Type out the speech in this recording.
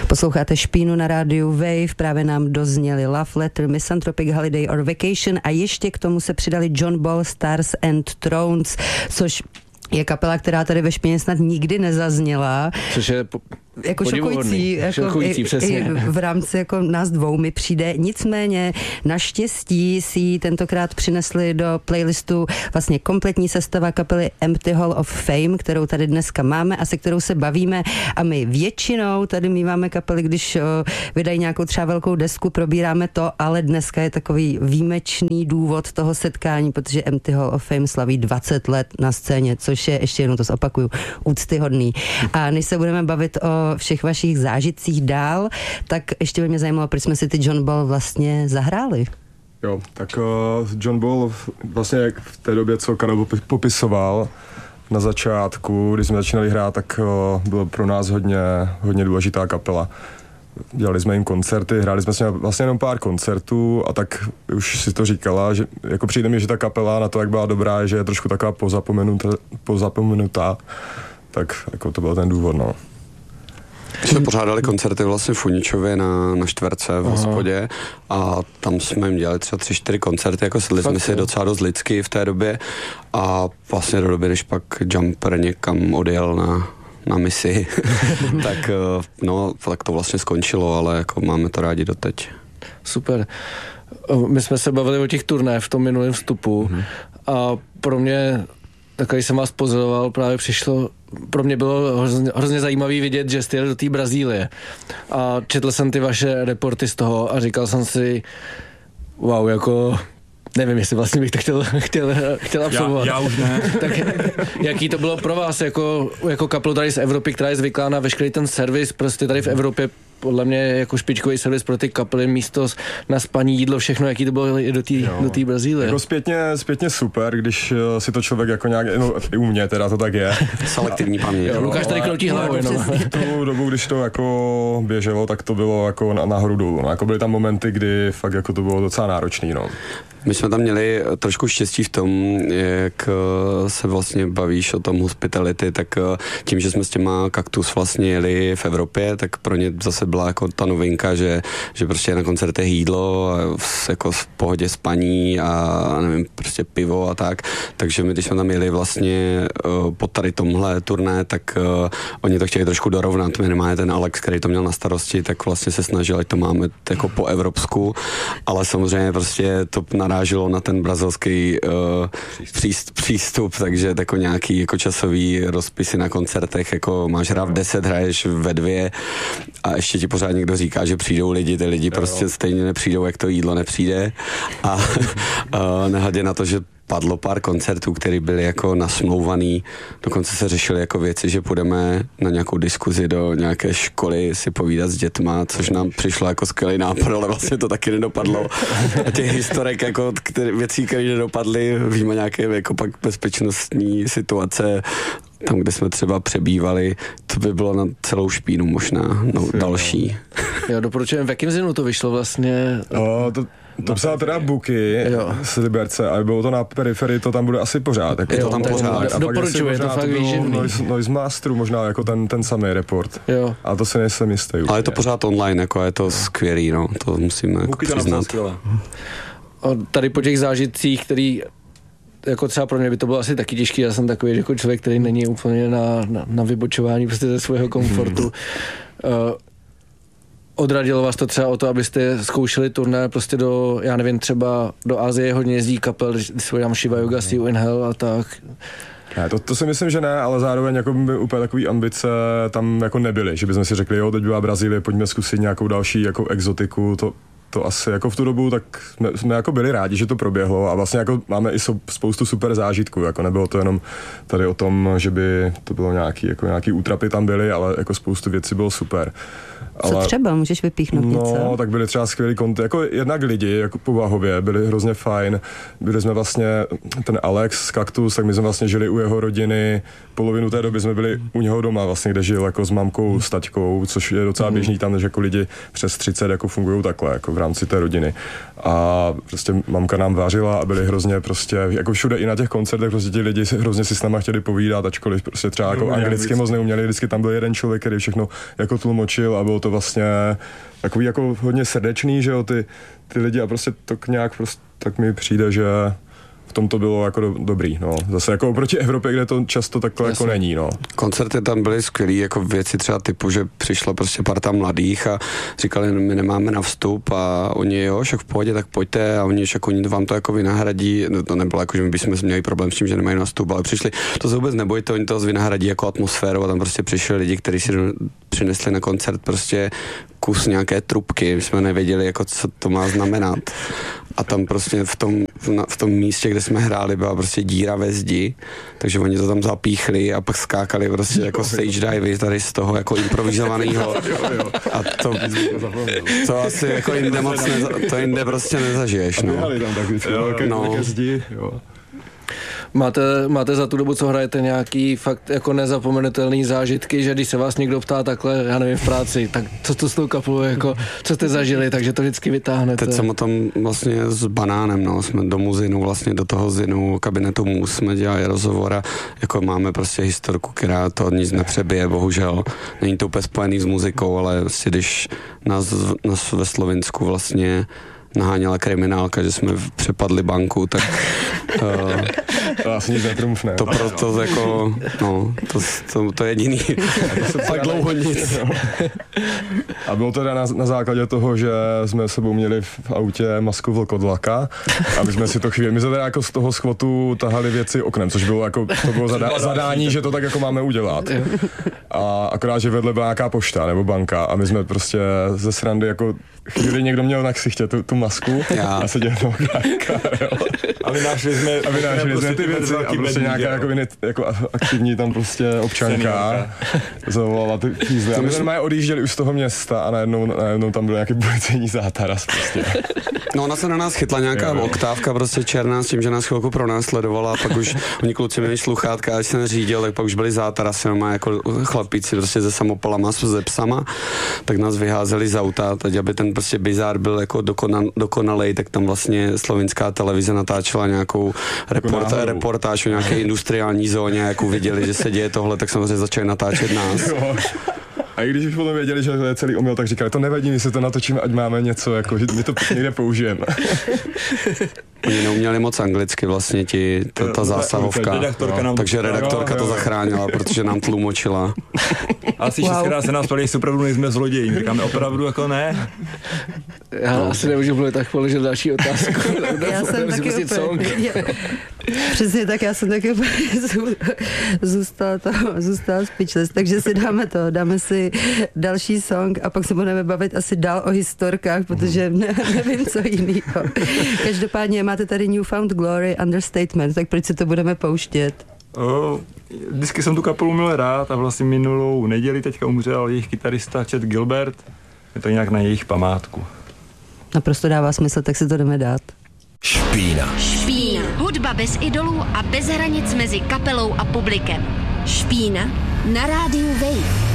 Posloucháte Špínu na rádiu Wave, právě nám dozněli Love Letter, Misanthropic Holiday or Vacation a ještě k tomu se přidali John Ball, Stars and Thrones, což je kapela, která tady ve Špíně snad nikdy nezazněla. Což je jako šokující, přesně. V rámci jako nás dvou mi přijde. Nicméně naštěstí si tentokrát přinesli do playlistu vlastně kompletní sestava kapely Empty Hall of Fame, kterou tady dneska máme a se kterou se bavíme a my většinou tady míváme kapely, když vydají nějakou třeba velkou desku, probíráme to, ale dneska je takový výjimečný důvod toho setkání, protože Empty Hall of Fame slaví 20 let na scéně, což je, ještě jednou to zopakuju, úctyhodný. A než se budeme bavit o všech vašich zážitcích dál, tak ještě by mě zajímalo, proč jsme si ty John Ball vlastně zahráli. Jo, tak John Ball vlastně v té době, co Karel popisoval na začátku, když jsme začínali hrát, tak bylo pro nás hodně důležitá kapela. Dělali jsme jim koncerty, hráli jsme vlastně jenom pár koncertů a tak už si to říkala, že jako přijde mi, že ta kapela na to, jak byla dobrá, že je trošku taková pozapomenutá, tak jako to byl ten důvod, no. Jsme pořádali koncerty vlastně v Uničově na Štverce v hospodě a tam jsme jim dělali třeba 3-4 koncerty, jako sedli jsme si docela dost lidsky v té době a vlastně do doby, když pak Jumper někam odjel na misi, tak to vlastně skončilo, ale jako máme to rádi doteď. Super. My jsme se bavili o těch turné v tom minulém vstupu a pro mě, tak když jsem vás pozoroval, právě pro mě bylo hrozně zajímavý vidět, že jste jeli do té Brazílie. A četl jsem ty vaše reporty z toho a říkal jsem si, wow, jako nevím, jestli vlastně bych to chtěl absolvovat. Já už ne. Tak jaký to bylo pro vás jako kapelu tady z Evropy, která je zvyklá na veškerý ten servis, prostě tady v Evropě podle mě jako špičkový servis pro ty kapely, místo na spaní, jídlo, všechno, jaký to bylo do té Brazílie. Jako zpětně super, když si to člověk jako nějak, no i u mě teda to tak je. Selektivní paměť. Lukáš tady kroutí hlavou jenom. V tu dobu, když to jako běželo, tak to bylo jako nahoru dolů. No. Jako byly tam momenty, kdy fakt jako to bylo docela náročný, no. My jsme tam měli trošku štěstí v tom, jak se vlastně bavíš o tom hospitality, tak tím, že jsme s těma Kaktus vlastně jeli v Evropě, tak pro ně zase byla jako ta novinka, že prostě na koncertech jídlo, jako v pohodě spaní a nevím, prostě pivo a tak. Takže my, když jsme tam jeli vlastně po tady tomhle turné, tak oni to chtěli trošku dorovnat. Minimálně ten Alex, který to měl na starosti, tak vlastně se snažil, ať to máme jako po evropsku, ale samozřejmě prostě to naráželo na ten brazilský přístup, takže jako nějaký jako časový rozpisy na koncertech, jako máš hrát v 10, hraješ ve 2 a ještě ti pořád někdo říká, že přijdou lidi, ty lidi prostě stejně nepřijdou, jak to jídlo nepřijde a nehledě na to, že padlo pár koncertů, které byly jako nasmlouvaný, dokonce se řešily jako věci, že půjdeme na nějakou diskuzi do nějaké školy si povídat s dětma, což nám přišlo jako skvělý nápad, ale vlastně to taky nedopadlo. A těch historek, jako věcí, které nedopadly, víme nějaké jako pak bezpečnostní situace, tam, kde jsme třeba přebývali, to by bylo na celou Špínu možná, další. Jo, doporučujem, v jakém zinu to vyšlo vlastně? To psala teda Buky z Liberce a bylo to na periferii, to tam bude asi pořád. Jako je to tam pořád. Doporučuji, to fakt výživný. Noise Masteru možná jako ten samý report. Jo. A to si nejsem jistý. Ale je to pořád online, jako je to skvělý, no. To musíme jako přiznat. A tady po těch zážitcích, který jako třeba pro mě by to bylo asi taky těžký, já jsem takový jako člověk, který není úplně na vybočování prostě ze svého komfortu. Odradilo vás to třeba o to, abyste zkoušeli turné prostě já nevím, třeba do Asie hodně jezdí kapel, když se podívám Shiva Yoga, Steve in Hell a tak. Ne, to si myslím, že ne, ale zároveň jako by úplně takový ambice tam jako nebyly, že bychom si řekli, jo, teď byla Brazílie, pojďme zkusit nějakou další jako exotiku, to asi jako v tu dobu, tak jsme jako byli rádi, že to proběhlo a vlastně jako máme i spoustu super zážitků, jako nebylo to jenom tady o tom, že by to bylo nějaký útrapy tam byly, ale jako spoustu věcí bylo super. Co třeba? Můžeš vypíchnout něco? No, tak byly třeba skvělý konty. Jako jednak lidi, jako povahově, byli hrozně fajn. Byli jsme vlastně, ten Alex z Kaktus, tak my jsme vlastně žili u jeho rodiny. Polovinu té doby jsme byli u něho doma, vlastně, kde žil jako s mamkou, s taťkou, což je docela běžný tam, že jako lidi přes 30 jako fungují takhle, jako v rámci té rodiny. A prostě mamka nám vařila a byli hrozně prostě, jako všude i na těch koncertech, prostě ti lidi hrozně si s náma chtěli povídat, ačkoliv prostě třeba jako anglicky moc neuměli, vždycky tam byl jeden člověk, který všechno jako tlumočil a bylo to vlastně takový jako hodně srdečný, že jo, ty lidi a prostě to nějak prostě tak mi přijde, že v tom to bylo jako dobrý, no. Zase jako oproti Evropě, kde to často takhle jako není, no. Koncerty tam byly skvělý, jako věci třeba typu, že přišla prostě parta mladých a říkali, my nemáme na vstup a oni, jo, však v pohodě, tak pojďte a oni vám to jako vynahradí, no, to nebylo jako, že my bychom měli problém s tím, že nemají na vstup, ale přišli, to se vůbec nebojte, oni to vynahradí jako atmosféru a tam prostě přišli lidi, kteří si přinesli na koncert prostě kus nějaké trubky, my jsme nevěděli, jako co to má znamenat. A tam prostě v tom místě, kde jsme hráli, byla prostě díra ve zdi, takže oni to tam zapíchli a pak skákali prostě jako stage divey tady z toho jako improvizovaného. A to asi jako jinde moc to jinde prostě nezažiješ, no. Tam tak vždycky velké zdi, jo. Máte za tu dobu, co hrajete, nějaký fakt jako nezapomenutelný zážitky, že když se vás někdo ptá takhle, já nevím, v práci, tak co to s tou kapelou, jako, co jste zažili, takže to vždycky vytáhnete. Teď jsem o tom vlastně s Banánem, no, jsme do muzinu, vlastně do toho zinu kabinetu MUZ jsme dělali rozhovor a jako máme prostě historku, která to nic nepřebije, bohužel. Není to úplně spojený s muzikou, ale vlastně když nás ve Slovinsku vlastně naháněla kriminálka, že jsme přepadli banku, tak to asi nic netrumfne. To proto jako, no, to je jediný. Tak dlouho nic. A bylo to na základě toho, že jsme s sebou měli v autě masku vlkodlaka a my jsme si to chvíli, my jsme teda jako z toho schvotu tahali věci oknem, což bylo jako, to bylo zadání, že to tak jako máme udělat. A akorát, že vedle byla nějaká pošta nebo banka a my jsme prostě ze srandy jako chvíli někdo měl na ksichtě tu masku a seděl toho krátka, jo. A vynášeli jsme ty věci a prostě nějaká jako aktivní tam prostě občanka zavolala ty fízly. A my jsme odjížděli už z toho města a najednou tam byl nějaký policejní zátaras prostě. No ona se na nás chytla nějaká oktávka prostě černá s tím, že nás chvilku pronásledovala a pak už oni kluci měli sluchátka a když se neřídil, tak pak už byli zátarasy, no jako chlapíci prostě se samopalama, se psama, tak nás vyházeli z auta, teď aby ten prostě bizár byl jako dokonalej, tak tam vlastně slovinská televize natáčela nějakou reportáž o nějaké industriální zóně, jak uviděli, že se děje tohle, tak samozřejmě začali natáčet nás. A i když už potom věděli, že to je celý omyl, tak říkali, to nevadí, my si to natočíme, ať máme něco, jako, že my to někde použijeme. Oni neuměli moc anglicky vlastně ta zásahovka, takže redaktorka to zachránila, protože nám tlumočila. Asi 6krát se nás ptali, jestli opravdu nejsme zloději. Říkáme, opravdu jako ne. Já asi nemůžu mluvit, tak položil další otázku. Já jsem taky úplně... Přesně tak, já jsem taky zůstala speechless, takže si dáme si další song a pak se budeme bavit asi dál o historkách, protože nevím, co jinýho. Každopádně máte tady Newfound Glory, Understatement, tak proč si to budeme pouštět? Vždycky jsem tu kapelu měl rád a vlastně minulou neděli teďka umřel jejich kytarista Chet Gilbert. Je to nějak na jejich památku. Naprosto dává smysl, tak si to jdeme dát. Špína. Hudba bez idolů a bez hranic mezi kapelou a publikem. Špína na rádiu Wave.